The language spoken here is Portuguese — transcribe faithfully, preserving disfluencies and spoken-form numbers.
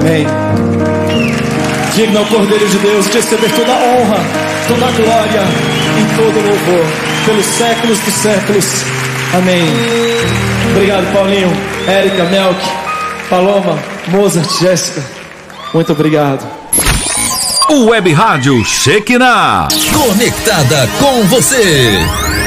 Amém. Digno ao Cordeiro de Deus de receber toda a honra, toda a glória e todo o louvor pelos séculos dos séculos. Amém. Obrigado, Paulinho, Érica, Melk, Paloma, Mozart, Jéssica. Muito obrigado. O Web Rádio Shekinah, conectada com você.